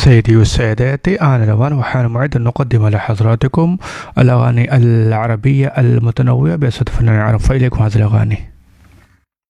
سيدي وسادتي، أنا الآن وحان معد أن نقدم لحضراتكم الأغاني العربية المتنوعة بأسد فنان عرب، فإليكم هذه الأغاني.